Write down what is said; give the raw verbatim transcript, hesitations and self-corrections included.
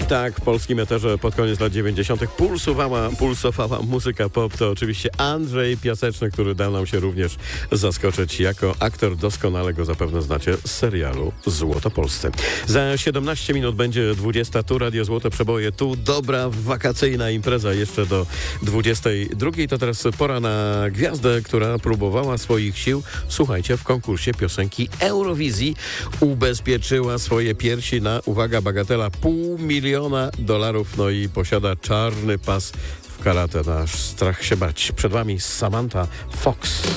Tak, w polskim eterze pod koniec lat dziewięćdziesiątych pulsowała, pulsowała muzyka pop. To oczywiście Andrzej Piaseczny, który dał nam się również zaskoczyć jako aktor. Doskonale go zapewne znacie z serialu Złotopolscy. Za siedemnaście minut będzie dwudziesta. Tu Radio Złote Przeboje. Tu dobra wakacyjna impreza jeszcze do dwudziestej drugiej. To teraz pora na gwiazdę, która próbowała swoich sił, słuchajcie, w konkursie piosenki Eurowizji. Ubezpieczyła swoje piersi na, uwaga, bagatela pół miliona dolarów, no i posiada czarny pas w karate. Nasz strach się bać. Przed wami Samantha Fox.